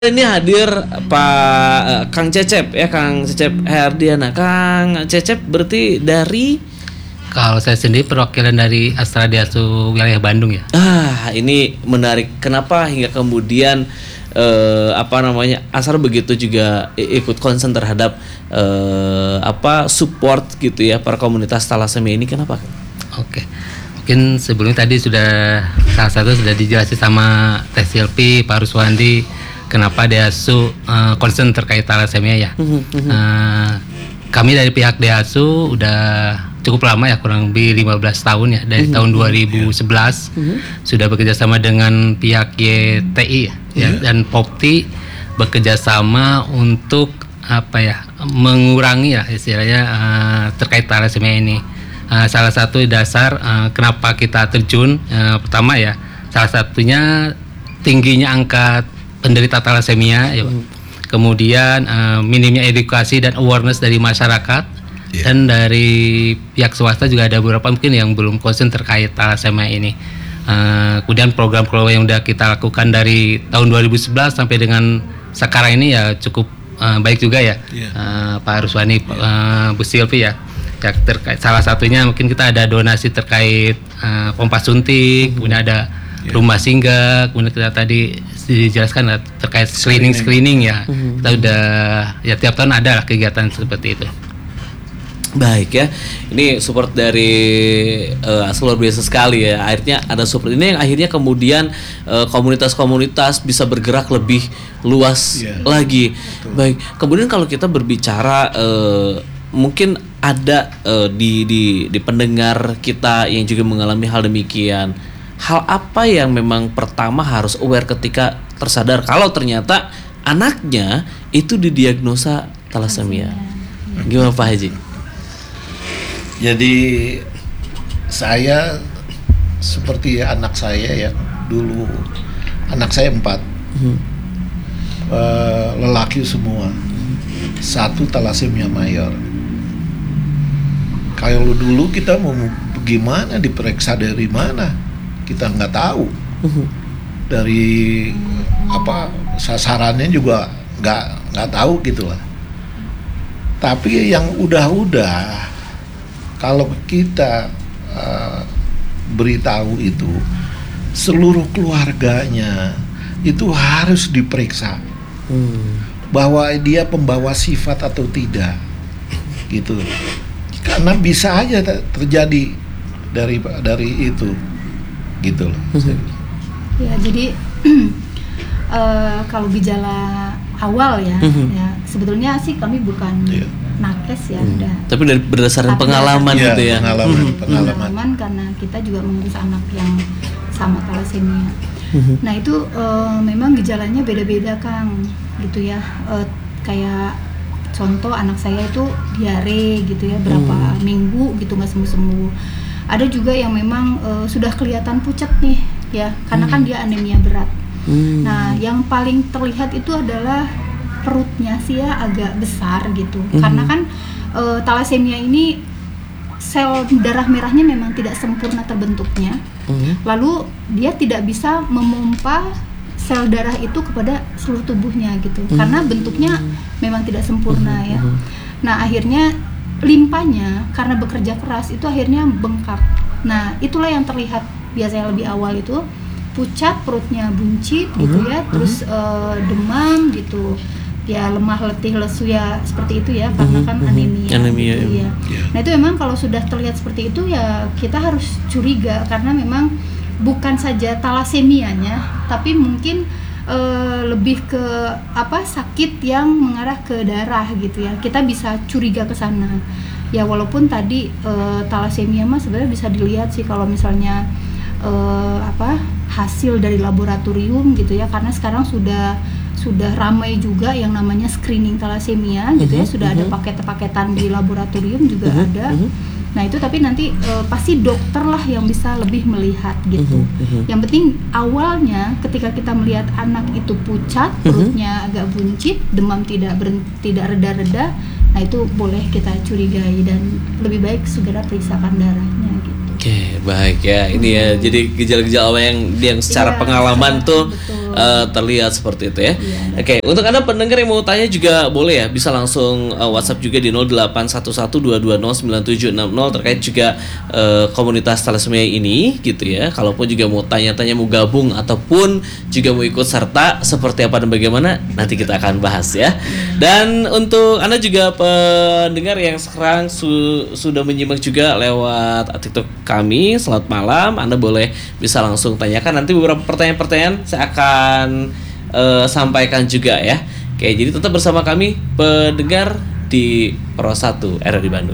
Ini hadir Kang Cecep ya, Kang Cecep Herdiana. Kang Cecep berarti dari, kalau saya sendiri perwakilan dari Astra Diasu wilayah Bandung ya. Ini menarik. Kenapa hingga kemudian Astra begitu juga ikut concern terhadap support gitu ya para komunitas thalassemia ini, kenapa? Oke. Mungkin sebelumnya tadi salah satu sudah dijelasin sama Teh Silvi, Pak Ruswandi, kenapa Diasu concern terkait thalassemia ya. Kami dari pihak Diasu udah cukup lama ya, kurang lebih 15 tahun ya, dari tahun 2011 sudah bekerja sama dengan pihak YTI ya, dan Popti bekerja sama untuk mengurangi ya istilahnya terkait thalassemia ini. Salah satu dasar kenapa kita terjun, pertama ya, salah satunya tingginya angka penderita thalassemia ya, kemudian minimnya edukasi dan awareness dari masyarakat, dan dari pihak swasta juga ada beberapa mungkin yang belum concern terkait thalassemia ini. Kemudian program-program yang udah kita lakukan dari tahun 2011 sampai dengan sekarang ini ya cukup baik juga ya, Pak Ruswani, Bu Silvi ya. Terkait salah satunya mungkin kita ada donasi terkait pompa suntik, kemudian ada rumah singgah, kemudian kita tadi dijelaskan terkait screening ya. Kita udah ya tiap tahun ada lah kegiatan seperti itu. Baik ya, ini support dari luar biasa sekali ya. Akhirnya ada support ini yang akhirnya kemudian komunitas-komunitas bisa bergerak lebih luas lagi. Betul. Baik, kemudian kalau kita berbicara mungkin ada di pendengar kita yang juga mengalami hal demikian. Hal apa yang memang pertama harus aware ketika tersadar kalau ternyata anaknya itu didiagnosa thalassemia? Gimana Pak Haji? Jadi saya seperti anak saya ya, dulu anak saya 4 lelaki semua, 1 thalassemia mayor. Kalau dulu kita mau gimana, diperiksa dari mana, kita nggak tahu. Dari sasarannya juga nggak tahu gitulah. Tapi yang udah kalau kita beritahu itu, seluruh keluarganya itu harus diperiksa bahwa dia pembawa sifat atau tidak, gitu. Karena bisa aja terjadi dari itu, gitu loh. Ya, jadi kalau gejala awal ya, sebetulnya sih kami bukan nakes ya, tapi dari berdasarkan pengalaman gitu ya. Pengalaman karena kita juga mengurus anak yang sama thalassemia. Nah itu memang gejalanya beda-beda Kang, gitu ya. Kayak contoh anak saya itu diare gitu ya, berapa minggu gitu nggak sembuh-sembuh. Ada juga yang memang sudah kelihatan pucat nih ya, karena kan dia anemia berat. Nah yang paling terlihat itu adalah perutnya sih ya, agak besar gitu. Karena kan thalassemia ini sel darah merahnya memang tidak sempurna terbentuknya. Lalu dia tidak bisa memompa sel darah itu kepada seluruh tubuhnya gitu, karena bentuknya memang tidak sempurna ya. Nah akhirnya limpanya karena bekerja keras itu akhirnya bengkak. Nah itulah yang terlihat biasanya lebih awal itu pucat, perutnya buncit gitu ya, terus demam gitu ya, lemah letih lesu ya, seperti itu ya, karena kan anemia gitu ya. Nah itu memang kalau sudah terlihat seperti itu ya kita harus curiga, karena memang bukan saja thalasemianya, tapi mungkin lebih ke sakit yang mengarah ke darah gitu ya. Kita bisa curiga ke sana. Ya walaupun tadi thalassemia mah sebenarnya bisa dilihat sih kalau misalnya hasil dari laboratorium gitu ya, karena sekarang sudah ramai juga yang namanya screening thalassemia gitu ya, sudah ada paket-paketan di laboratorium juga ada. Nah itu tapi nanti pasti dokter lah yang bisa lebih melihat gitu. Yang penting awalnya ketika kita melihat anak itu pucat, perutnya agak buncit, demam tidak reda-reda, nah itu boleh kita curigai dan lebih baik segera periksakan darahnya gitu. Oke, baik ya. Ini ya, jadi gejala-gejala yang secara pengalaman tuh terlihat seperti itu ya. Iya. Oke, untuk Anda pendengar yang mau tanya juga boleh ya, bisa langsung WhatsApp juga di 081122097760 terkait juga komunitas thalassemia ini gitu ya. Kalaupun juga mau tanya-tanya, mau gabung ataupun juga mau ikut serta seperti apa dan bagaimana, nanti kita akan bahas ya. Dan untuk Anda juga pendengar yang sekarang sudah menyimak juga lewat TikTok kami, selamat malam. Anda boleh bisa langsung tanyakan, nanti beberapa pertanyaan-pertanyaan saya akan sampaikan juga ya. Oke, jadi tetap bersama kami pendengar di Pro 1 RRI Bandung.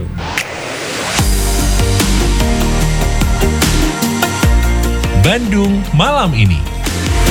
Bandung malam ini.